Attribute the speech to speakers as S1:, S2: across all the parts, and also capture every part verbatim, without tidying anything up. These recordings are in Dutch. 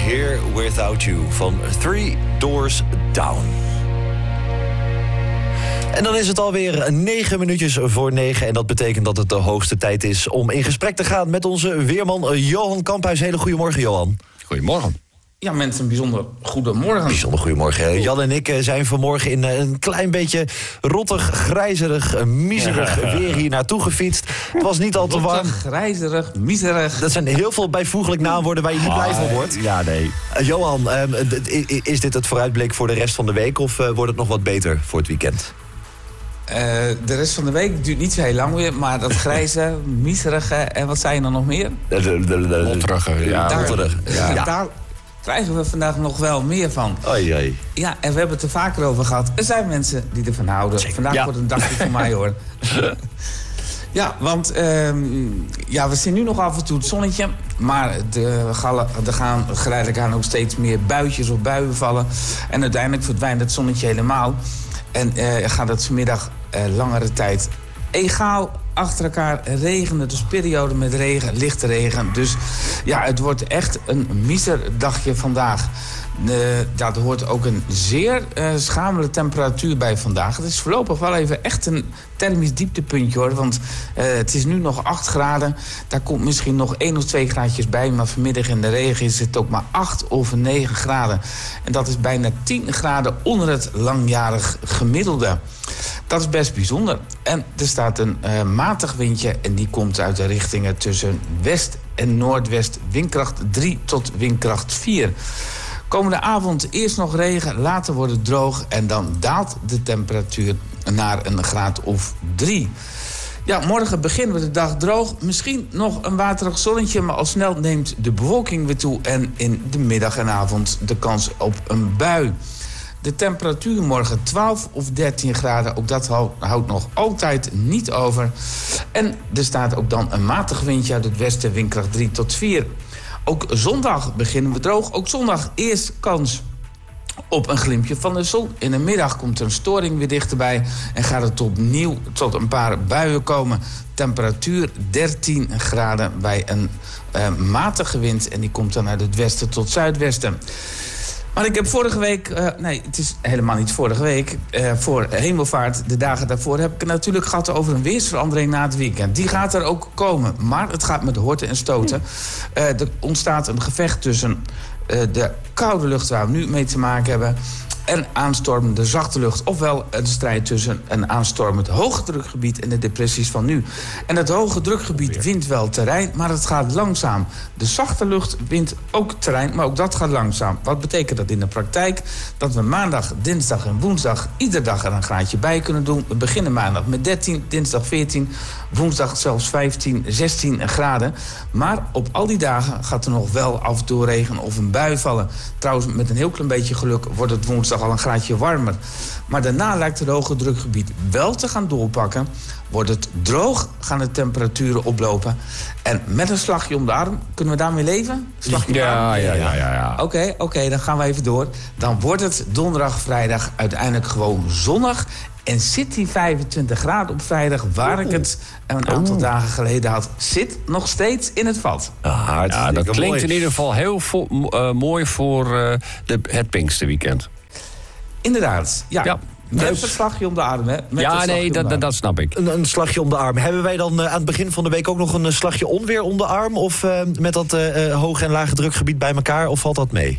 S1: Here Without You van Three Doors Down. En dan is het alweer negen minuutjes voor negen. En dat betekent dat het de hoogste tijd is om in gesprek te gaan met onze weerman Johan Kamphuis. Hele goedemorgen, Johan.
S2: Goedemorgen.
S3: Ja, mensen, een bijzonder goedemorgen.
S1: Bijzonder goedemorgen. Jan en ik zijn vanmorgen in een klein beetje rottig, grijzerig, miserig ja. weer hier naartoe gefietst. Het was niet al te warm.
S3: Rottig, grijzerig, miserig.
S1: Dat zijn heel veel bijvoeglijk naamwoorden waar je niet blij van wordt.
S2: Ja, nee.
S1: Uh, Johan, um, is dit het vooruitblik voor de rest van de week of uh, wordt het nog wat beter voor het weekend?
S3: Uh, de rest van de week duurt niet zo heel lang weer, maar dat grijze, miserige en wat zei je dan nog meer?
S1: De, de, de, de,
S2: Lotterige, ja.
S3: Daar,
S1: Lotterige. Ja.
S3: Ja. Daar krijgen we vandaag nog wel meer van.
S1: Oei, oei.
S3: Ja, en we hebben het er vaker over gehad. Er zijn mensen die ervan houden.
S1: Zeker.
S3: Vandaag
S2: Ja.
S3: wordt een dagje voor mij, hoor. Ja, want um, ja, we zien nu nog af en toe het zonnetje. Maar de, er gaan geleidelijk aan ook steeds meer buitjes of buien vallen. En uiteindelijk verdwijnt het zonnetje helemaal. En uh, gaat het vanmiddag uh, langere tijd egaal achter elkaar regenen. Dus periode met regen, lichte regen. Dus ja, het wordt echt een miserdagje vandaag. Uh, ja, er hoort ook een zeer uh, schamele temperatuur bij vandaag. Het is voorlopig wel even echt een thermisch dieptepuntje, hoor. Want uh, het is nu nog acht graden. Daar komt misschien nog één of twee graadjes bij. Maar vanmiddag in de regen is het ook maar acht of negen graden. En dat is bijna tien graden onder het langjarig gemiddelde. Dat is best bijzonder. En er staat een uh, matig windje en die komt uit de richtingen tussen west en noordwest. Windkracht drie tot windkracht vier. Komende avond eerst nog regen, later wordt het droog en dan daalt de temperatuur naar een graad of drie. Ja, morgen beginnen we de dag droog. Misschien nog een waterig zonnetje, maar al snel neemt de bewolking weer toe en in de middag en avond de kans op een bui. De temperatuur morgen twaalf of dertien graden, ook dat houdt nog altijd niet over. En er staat ook dan een matig windje uit het westen, windkracht drie tot vier. Ook zondag beginnen we droog. Ook zondag eerst kans op een glimpje van de zon. In de middag komt er een storing weer dichterbij en gaat het opnieuw tot een paar buien komen. Temperatuur dertien graden bij een uh, matige wind en die komt dan uit het westen tot zuidwesten. Maar ik heb vorige week, uh, nee, het is helemaal niet vorige week, uh, voor Hemelvaart, de dagen daarvoor, heb ik het natuurlijk gehad over een weersverandering na het weekend. Die gaat er ook komen, maar het gaat met horten en stoten. Uh, er ontstaat een gevecht tussen uh, de koude lucht waar we nu mee te maken hebben en aanstormende zachte lucht. Ofwel een strijd tussen een aanstormend hoge drukgebied en de depressies van nu. En het hoge drukgebied wint wel terrein, maar het gaat langzaam. De zachte lucht wint ook terrein, maar ook dat gaat langzaam. Wat betekent dat in de praktijk? Dat we maandag, dinsdag en woensdag iedere dag er een graadje bij kunnen doen. We beginnen maandag met dertien, dinsdag veertien, woensdag zelfs vijftien, zestien graden. Maar op al die dagen gaat er nog wel af en toe regen of een bui vallen. Trouwens, met een heel klein beetje geluk wordt het woensdag al een graadje warmer. Maar daarna lijkt het hoge drukgebied wel te gaan doorpakken. Wordt het droog, gaan de temperaturen oplopen. En met een slagje om de arm, kunnen we daarmee leven? Slagje
S2: Ja, ja, ja, ja, ja.
S3: Oké, okay, oké, okay, dan gaan we even door. Dan wordt het donderdag, vrijdag uiteindelijk gewoon zonnig. En zit die vijfentwintig graden op vrijdag, waar ik het een aantal oh. dagen geleden had, zit nog steeds in het vat.
S2: Ah, ja, dat klinkt mooi. In ieder geval heel vo- uh, mooi voor uh, de, het Pinksterweekend.
S3: Inderdaad, ja. ja. Met
S1: Dus,
S3: een slagje om de arm, hè? Met
S2: ja, nee, dat, dat, dat snap ik.
S1: Een, een slagje om de arm. Hebben wij dan uh, aan het begin van de week ook nog een uh, slagje onweer om de arm? Of uh, met dat uh, hoge en lage drukgebied bij elkaar? Of valt dat mee?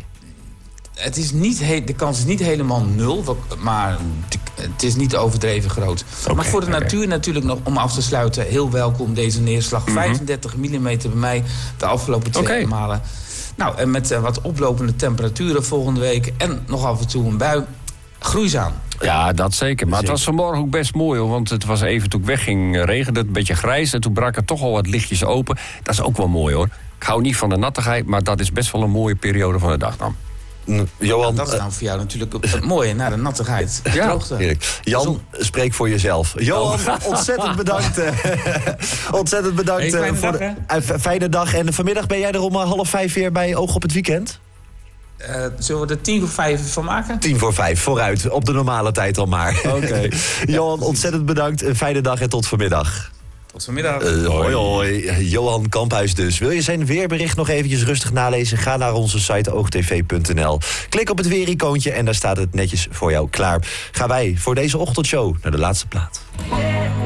S3: Het is niet he- de kans is niet helemaal nul, maar het is niet overdreven groot. Okay, maar voor de okay. natuur natuurlijk nog, om af te sluiten, heel welkom deze neerslag. Mm-hmm. vijfendertig millimeter bij mij de afgelopen twee okay. malen. Nou, en met uh, wat oplopende temperaturen volgende week en nog af en toe een bui. Groeizaam.
S2: Ja, dat zeker. Maar het was vanmorgen ook best mooi, hoor. Want het was even, toen ik wegging, regende het een beetje grijs. En toen brak er toch al wat lichtjes open. Dat is ook wel mooi, hoor. Ik hou niet van de nattigheid, maar dat is best wel een mooie periode van de dag dan.
S1: Johan,
S3: ja, dat is nou voor jou natuurlijk het mooie, naar de nattigheid.
S1: Ja, droogte. Jan, Zon. Spreek voor jezelf. Johan, ontzettend bedankt. ontzettend bedankt hey,
S3: fijne
S1: voor
S3: dag,
S1: de uh, fijne dag. En vanmiddag ben jij er om half vijf weer bij Oog op het Weekend?
S3: Uh, zullen we er tien voor vijf van maken?
S1: Tien voor vijf, vooruit. Op de normale tijd al maar.
S2: Oké. Okay.
S1: Johan, ontzettend bedankt. Een fijne dag en tot vanmiddag.
S3: Tot vanmiddag.
S1: Uh, hoi hoi, Johan Kamphuis dus. Wil je zijn weerbericht nog eventjes rustig nalezen? Ga naar onze site oogtv punt n l. Klik op het weericoontje en daar staat het netjes voor jou klaar. Gaan wij voor deze ochtendshow naar de laatste plaat.